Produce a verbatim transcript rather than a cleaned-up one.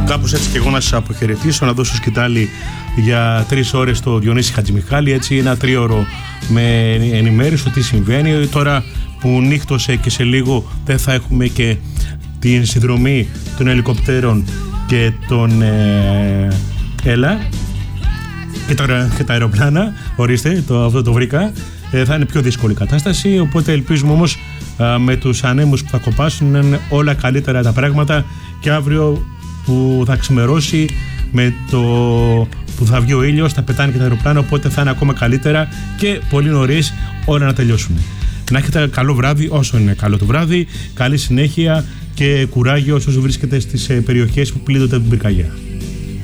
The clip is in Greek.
Κάπως έτσι και εγώ να σας αποχαιρετήσω, να δώσω σκητάλη για τρεις ώρες στο Διονύση Χατζημιχάλη, έτσι ένα τρίωρο με ενημέρωση το τι συμβαίνει. Τώρα που νύχτωσε και σε λίγο δεν θα έχουμε και την συνδρομή των ελικοπτέρων και των ε, έλα και τα, και τα αεροπλάνα, ορίστε, το, αυτό το βρήκα, ε, θα είναι πιο δύσκολη κατάσταση, οπότε ελπίζουμε όμως α, με τους ανέμους που θα κοπάσουν να είναι όλα καλύτερα τα πράγματα και αύριο που θα ξημερώσει με το που θα βγει ο ήλιος, θα πετάνε και τα αεροπλάνα, οπότε θα είναι ακόμα καλύτερα και πολύ νωρίς όλα να τελειώσουν. Να έχετε καλό βράδυ όσο είναι καλό το βράδυ, καλή συνέχεια και κουράγιο όσους βρίσκεται στις περιοχές που πλήττονται από την πυρκαγιά.